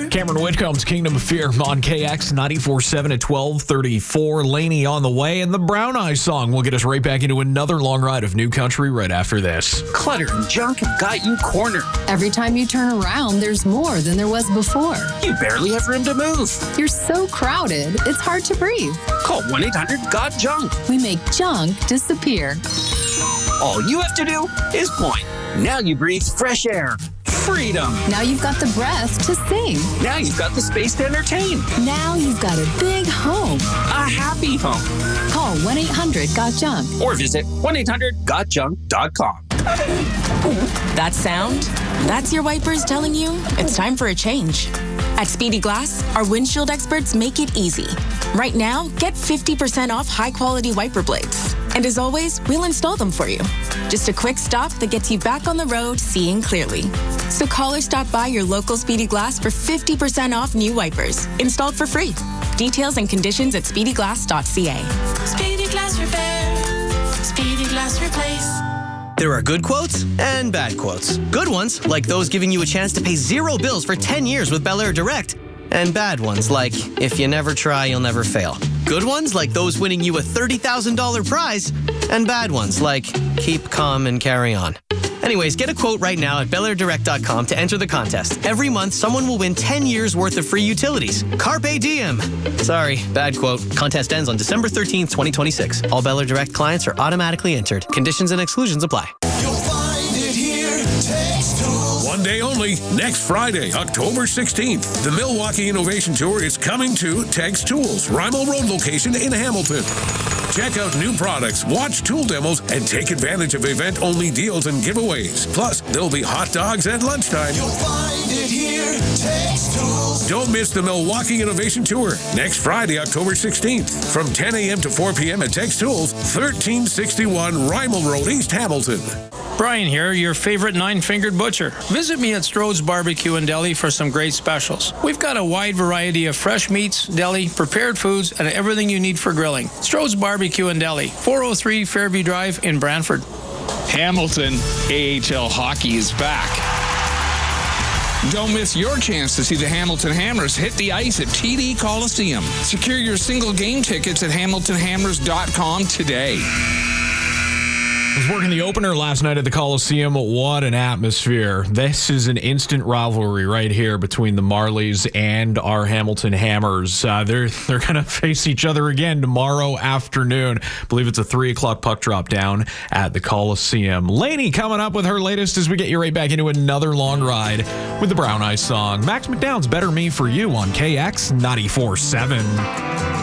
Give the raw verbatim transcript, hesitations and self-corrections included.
Cameron Whitcomb's Kingdom of Fear on K X ninety-four point seven at twelve thirty-four. Laney on the way, and the Brown Eyes song will get us right back into another long ride of new country right after this. Clutter and junk have got you cornered. Every time you turn around, there's more than there was before. You barely have room to move. You're so crowded, it's hard to breathe. Call one eight hundred got junk. We make junk disappear. All you have to do is point. Now you breathe fresh air. Freedom. Now you've got the breath to sing. Now you've got the space to entertain. Now you've got a big home. A happy home. Call one eight hundred got junk. Or visit one eight hundred got junk dot com. That sound? That's your wipers telling you it's time for a change. At Speedy Glass, our windshield experts make it easy. Right now, get fifty percent off high-quality wiper blades. And as always, we'll install them for you. Just a quick stop that gets you back on the road seeing clearly. So call or stop by your local Speedy Glass for fifty percent off new wipers, installed for free. Details and conditions at speedy glass dot c a. Speedy Glass Repair. Speedy Glass Replace. There are good quotes and bad quotes. Good ones, like those giving you a chance to pay zero bills for ten years with Bel Air Direct. And bad ones, like, if you never try, you'll never fail. Good ones, like those winning you a thirty thousand dollars prize. And bad ones, like, keep calm and carry on. Anyways, get a quote right now at bel air direct dot com to enter the contest. Every month, someone will win ten years worth of free utilities. Carpe diem. Sorry, bad quote. Contest ends on December thirteenth, twenty twenty-six. All Bel Air Direct clients are automatically entered. Conditions and exclusions apply. You'll find it here. Text Tools. One day only, next Friday, October sixteenth. The Milwaukee Innovation Tour is coming to Text Tools, Rymel Road location in Hamilton. Check out new products, watch tool demos, and take advantage of event-only deals and giveaways. Plus, there'll be hot dogs at lunchtime. You'll find it here. Text Tools. Don't miss the Milwaukee Innovation Tour next Friday, October sixteenth, from ten a.m. to four p.m. at Text Tools, thirteen sixty-one Rymel Road, East Hamilton. Brian here, your favorite nine-fingered butcher. Visit me at Strode's Barbecue and Deli for some great specials. We've got a wide variety of fresh meats, deli, prepared foods, and everything you need for grilling. Strode's Barbecue and Deli, four oh three Fairview Drive in Brantford. Hamilton A H L hockey is back. Don't miss your chance to see the Hamilton Hammers hit the ice at T D Coliseum. Secure your single game tickets at hamilton hammers dot com today. I was working the opener last night at the Coliseum. What an atmosphere. This is an instant rivalry right here between the Marlies and our Hamilton Hammers. Uh, they're they're going to face each other again tomorrow afternoon. I believe it's a three o'clock puck drop down at the Coliseum. Laney coming up with her latest as we get you right back into another long ride with the Brown Eyes song. Max McDowell's Better Me For You on K X ninety-four point seven.